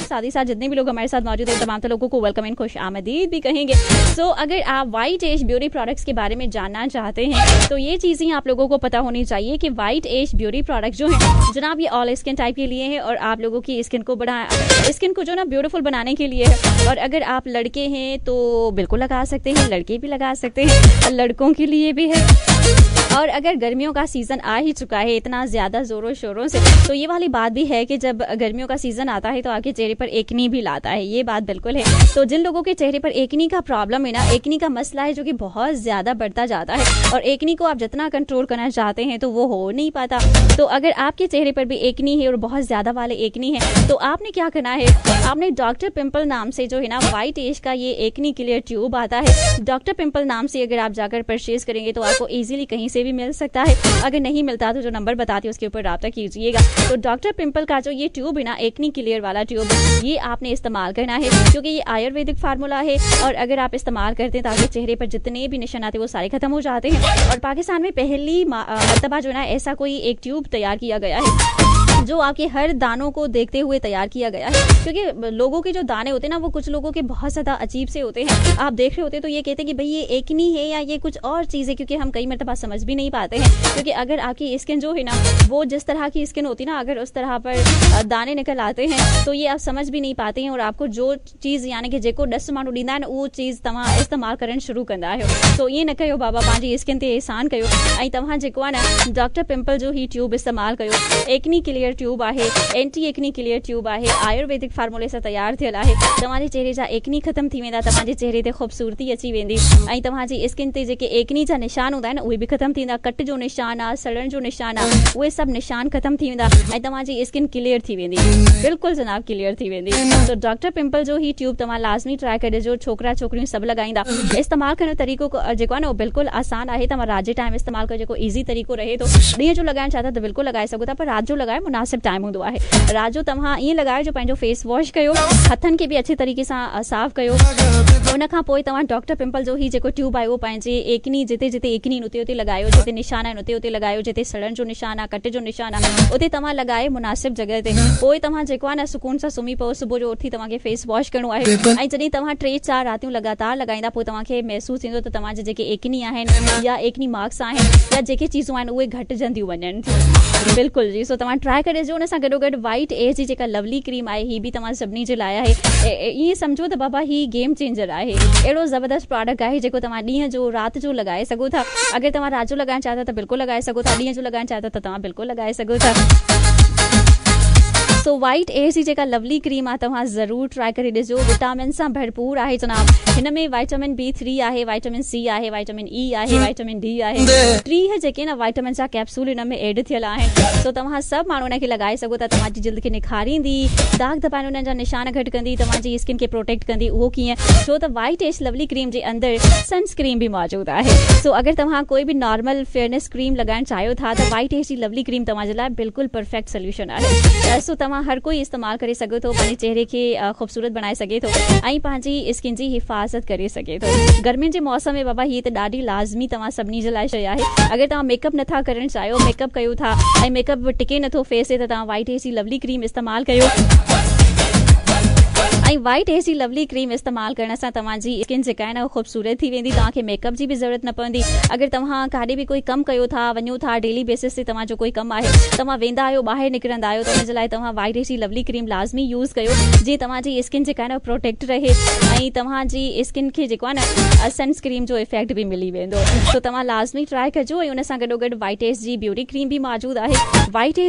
साथ ही साथ जितने भी लोग हमारे साथ मौजूद हैं तमाम लोगों को वेलकम एंड खुश आमदीद भी कहेंगे। सो अगर आप व्हाइट एज ब्यूटी प्रोडक्ट्स के बारे में जानना चाहते हैं तो ये चीजें आप लोगों को पता होनी चाहिए कि व्हाइट एज ब्यूटी प्रोडक्ट जो है जनाब ये ऑल स्किन टाइप के लिए है और आप लोगों की स्किन को जो ना ब्यूटीफुल बनाने के लिए है। और अगर आप लड़के हैं तो बिल्कुल लगा सकते हैं, लड़के भी लगा सकते हैं, लड़कों के लिए भी है। और अगर गर्मियों का सीजन आ ही चुका है इतना ज्यादा जोरों शोरों से, तो ये वाली बात भी है कि जब गर्मियों का सीजन आता है तो आपके चेहरे पर एकनी भी लाता है, ये बात बिल्कुल है। तो जिन लोगों के चेहरे पर एकनी का प्रॉब्लम है ना, एकनी का मसला है जो कि बहुत ज्यादा बढ़ता जाता है और एकनी को आप जितना कंट्रोल करना चाहते हैं तो वो हो नहीं पाता। तो अगर आपके चेहरे पर भी एकनी है और बहुत ज्यादा वाले एकनी है तो आपने क्या करना है, आपने डॉक्टर पिंपल नाम से जो है ना व्हाइट एज का ये एकनी क्लियर ट्यूब आता है, डॉक्टर पिंपल नाम से अगर आप जाकर परचेज करेंगे तो आपको इजीली कहीं से भी मिल सकता है। अगर नहीं मिलता तो जो नंबर बताती है उसके ऊपर राब्ता कीजिएगा। तो डॉक्टर पिंपल का जो ये ट्यूब है ना, एकनी क्लियर वाला ट्यूब, ये आपने इस्तेमाल करना है क्योंकि ये आयुर्वेदिक फार्मूला है और अगर आप इस्तेमाल करते हैं तो आपके चेहरे पर जितने भी निशान आते हैं वो सारे खत्म हो जाते हैं। और पाकिस्तान में पहली मर्तबा जो है ना ऐसा कोई एक ट्यूब तैयार किया गया है जो आपके हर दानों को देखते हुए तैयार किया गया है, क्योंकि लोगों के जो दाने होते हैं ना वो कुछ लोगों के बहुत ज्यादा अजीब से होते हैं। आप देख रहे होते तो ये कहते हैं कि भाई ये एकनी है या ये कुछ और चीज है, क्योंकि हम कई मर्तबा समझ भी नहीं पाते हैं। क्योंकि अगर आपकी स्किन जो है ना वो जिस तरह की स्किन होती है ना, अगर उस तरह पर दाने निकल आते हैं तो ये आप समझ भी नहीं पाते हैं और आपको जो चीज यानी कि जेको डस्ट माण्हू ॾींदा आहिनि वो चीज तव्हां इस्तेमाल करण शुरू कंदा आहियो। तो ये न कयो बाबा, पंहिंजी स्किन ते एहसान कयो ऐं तव्हां जेको आहे न डॉक्टर पिंपल जो ही ट्यूब इस्तेमाल कयो। एकनी क्लियर ट्यूब आहे, एंटी एकनी क्लियर ट्यूब आहे, आयुर्वेदिक फार्मूले सां तैयार थियल आहे। तव्हांजे चेहरे जा एकनी ख़त्म थी वेंदा, तव्हांजे चेहरे ते ख़ूबसूरती अची वेंदी ऐं तव्हांजी स्किन ते जेके एकनी जा निशान हूंदा आहिनि उहे बि ख़त्म थींदा। कट जो निशान आहे, सड़न जो निशान आहे, उहे सभु निशान ख़त्म थी वेंदा ऐं तव्हांजी स्किन क्लियर थी वेंदी, बिल्कुलु जनाब क्लियर थी वेंदी। तो डॉक्टर पिंपल जो ही ट्यूब तव्हां लाज़मी ट्राई करे ॾिजो, छोकिरा छोकिरियूं सभु लॻाईंदा। इस्तेमाल करण जो तरीक़ो जेको आहे न उहो बिल्कुलु आसान आहे। तव्हां रात जे टाइम इस्तेमाल कयो, जेको ईज़ी तरीक़ो रहे थो। ॾींहं जो लॻाइण चाहियो त बिल्कुलु लॻाए सघो था, पर रात जो लॻाए मुनासिब टाइम हूंदो आहे। रात जो तव्हां ईअं लॻायो जो पंहिंजो फेस वॉश कयो, हथनि खे बि अच्छे तरीक़े सां साफ़ कयो। उन खां पोइ तव्हां डॉक्टर पिंपल जो ही जेको ट्यूब आहे उहो पंहिंजे एकनी जिते जिते एकनी उते उते लॻायो, जिते निशान आहिनि उते उते लॻायो, जिते सड़न जो निशान आहे, कट जो निशान आहे उते तव्हां लॻाए मुनासिब जॻह ते। पोइ तव्हां जेको आहे न सुकून सां सुम्ही पओ, सुबुह जो उथी तव्हांखे फेस वॉश करिणो आहे ऐं जॾहिं तव्हां 3-4 रातियूं लगातार लॻाईंदा पोइ तव्हांखे महसूसु थींदो त तव्हांजे जेके एकनी आहिनि या एकनी मार्क्स आहिनि या जेके चीज़ूं आहिनि उहे घटिजंदियूं वञनि थियूं। बिल्कुलु जी। सो तव्हां ट्राई करे ॾिजो। उन सां गॾोगॾु व्हाइट एज जी जेका लवली क्रीम आहे ही बि तव्हां सभिनी जे लाइ आहे। ईअं सम्झो त बाबा ही गेम चेंजर आहे, अहिड़ो ज़बरदस्त प्रोडक्ट आहे जेको तव्हां ॾींहं जो राति जो लॻाए सघो था। अगरि तव्हां राति जो लॻाइण चाहियो त बिल्कुलु लॻाए सघो था, ॾींहं जो लॻाइण चाहियो त तव्हां बिल्कुलु लॻाए सघो था। सो व्हाइट एज जी जेका लवली क्रीम आहे तव्हां ज़रूर ट्राई करे ॾिसो। विटामिन सां भरपूर आहे जनाब। हिन में वाइटामिन B3 आहे, वाइटामिन C आहे, वाइटामिन E आहे, वाइटामिन D आहे। 3 जेके न वाइटामिन जा कैप्सूल हिन में एड थियल आहिनि। सो तव्हां सभु माण्हू हुनखे लॻाए सघो था। तव्हांजी जिल्द खे निखारींदी, दाग धब्बाइनि हुननि जा निशान घटि कंदी, तव्हांजी स्किन खे प्रोटेक्ट कंदी। उहो कीअं? छो त व्हाइट एज लवली क्रीम जे अंदरि सनस्क्रीन बि मौजूदु आहे। सो अगरि तव्हां कोई बि नॉर्मल फेयरनेस क्रीम लॻाइण चाहियो था त व्हाइट एज जी लवली क्रीम तव्हांजे लाइ बिल्कुलु परफेक्ट सोल्यूशन आहे। सो तव्हां हर कोई इस्तेमाल करे सघे थो, पंहिंजे चेहरे खे ख़ूबसूरत बनाए सघे थो ऐं पंहिंजी स्किन जी हिफ़ाज़त करे सघे थो। गर्मियुनि जे मौसम में बाबा हीअ त ॾाढी लाज़मी तव्हां सभिनी जे लाइ शइ आहे। अगरि तव्हां मेकअप नथा करणु चाहियो, मेकअप कयो था ऐं मेकअप टिके नथो फेस ते, त तव्हां व्हाइट एज जी लवली क्रीम इस्तेमालु कयो। ऐं व्हाइट एज जी लवली क्रीम इस्तेमाल करण सां तव्हांजी स्किन जेका आहे न ख़ूबसूरत थी वेंदी। तव्हांखे मेकअप जी बि ज़रूरत न पवंदी। अगरि तव्हां काॾे बि कोई कमु कयो था, वञो था, डेली बेसिस ते तव्हांजो कोई कमु आहे, तव्हां वेंदा आहियो, ॿाहिरि निकिरंदा आहियो, त हुनजे लाइ तव्हां व्हाइट एज जी लवली क्रीम लाज़मी यूज़ कयो जीअं तव्हांजी स्किन जेका आहे न प्रोटेक्ट रहे ऐं तव्हांजी स्किन खे जेको आहे न सनस्क्रीन जो इफेक्ट बि मिली वेंदो। सो तव्हां लाज़मी ट्राई कजो। ऐं हुन सां गॾोगॾु व्हाइट एज जी ब्यूटी क्रीम बि मौजूदु आहे। White as